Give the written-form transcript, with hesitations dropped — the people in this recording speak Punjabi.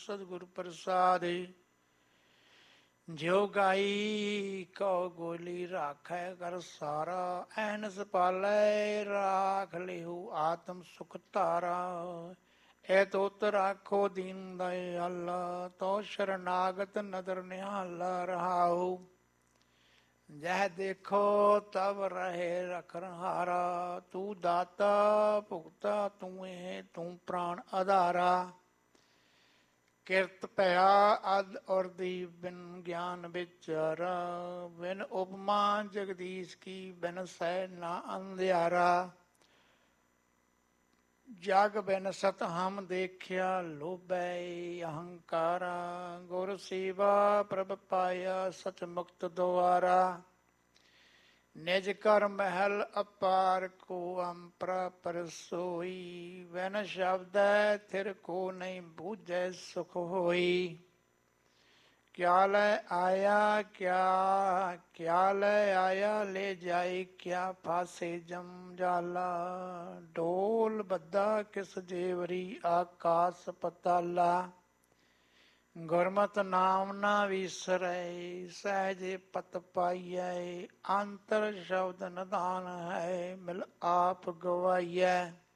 ਸਤਿਗੁਰ ਪ੍ਰਸਾਦਿ। ਜਿਉ ਗਾਈ ਕਉ ਗੋਲੀ ਰਾਖੈ ਕਰ ਸਾਰਾ, ਐਨਸ ਪਾਲੈ ਰਾਖ ਲਿਹੁ ਆਤਮ ਸੁਖ ਧਾਰਾ। ਐ ਤੋਤ ਰਾਖੋ ਦੀਨ ਦਇਆਲਾ, ਤੋ ਸ਼ਰਨਾਗਤ ਨਦਰ ਨਿਹਾਲਾ ਰਹਾਉ। ਜਹ ਦੇਖੋ ਤਬ ਰਹੇ ਰਖਨਹਾਰਾ, ਤੂੰ ਦਾਤਾ ਭੁਗਤਾ ਤੂੰ ਤੂੰ ਪ੍ਰਾਣ ਆਧਾਰਾ। ਕਿਰਤ ਭਇਆ ਅਦ ਔਰਦੀ ਬਿਨ ਗਿਆਨ ਵਿਚਾਰਾ, ਬਿਨ ਉਪਮਾ ਜਗਦੀਸ਼ ਕੀ ਬਿਨ ਸਹਿ ਨਾ ਅੰਧਿਆਰਾ। ਜਗ ਬਿਨ ਸਤ ਹਮ ਦੇਖਿਆ ਲੋਭੈ ਅਹੰਕਾਰਾ, ਗੁਰ ਸੇਵਾ ਪ੍ਰਭ ਪਾਇਆ ਸਚ ਮੁਕਤ ਦੁਆਰਾ। ਨਿਜ ਕਰ ਮਹਿਲ ਅਪਾਰ ਕੋ ਅੰਪਰਾ ਪਰਸੋਈ, ਬਿਨ ਸ਼ਬਦੈ ਥਿਰ ਕੋ ਨਹੀਂ ਬੂਝੈ ਸੁਖ ਹੋਈ। ਕਿਆ ਲੈ ਆਇਆ ਕਿਆ ਲੈ ਆਇਆ ਲੈ ਜਾਏ, ਕਿਆ ਫਾਸੇ ਜੰਜਾਲਾ। ਢੋਲ ਬੱਧਾ ਕਿਸ ਜੇਵਰੀ ਆਕਾਸ ਪਤਾਲਾ, ਗੁਰਮਤਿ ਨਾਮ ਨਾ ਵਿਸਰੈ ਸਹਿਜੇ ਪਤ ਪਾਈਐ। ਅੰਤਰ ਸ਼ਬਦ ਨਿਧਾਨ ਹੈ ਮਿਲ ਆਪ ਗਵਾਈਐ।